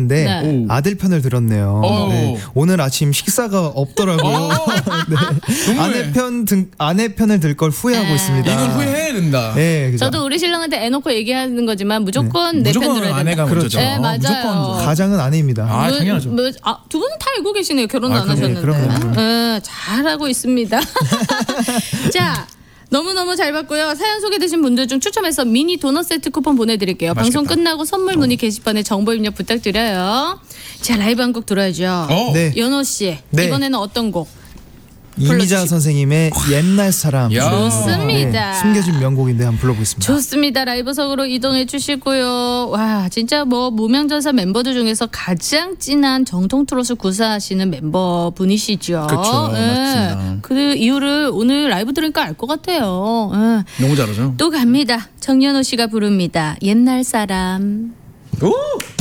들었는데 네. 아들 편을 들었네요. 네. 오늘 아침 식사가 없더라고요. 네. 아내 편을 들 걸 후회하고 있습니다. 이건 후회해야 된다. 네, 그죠? 저도 우리 신랑한테 애놓고 얘기하는 거지만 무조건 내 편 무조건 들어야 된다. 아내가 먼저죠. 네, 맞아요. 무조건. 가장은 아내입니다. 아, 당연하죠. 두 분은 다 알고 계시네요. 결혼 안 하셨는데. 그럼요. 네, 잘하고 있습니다. 자. 너무너무 잘 봤고요. 사연 소개되신 분들 중 추첨해서 미니 도넛 세트 쿠폰 보내드릴게요. 맛있겠다. 방송 끝나고 선물 문의 게시판에 정보 입력 부탁드려요. 자, 라이브 한 곡 들어야죠. 네. 연호 씨, 네. 이번에는 어떤 곡? 이미자 선생님의 옛날 사람. 야. 좋습니다. 숨겨진 명곡인데 한번 불러보겠습니다. 좋습니다. 라이브석으로 이동해 주시고요. 와, 진짜 뭐 무명전사 멤버들 중에서 가장 진한 정통 트롯을 구사하시는 멤버분이시죠. 그렇죠. 맞습니다. 그 이유를 오늘 라이브 들으니까 알 것 같아요. 너무 잘하죠. 또 갑니다. 정연호 씨가 부릅니다. 옛날 사람. 오!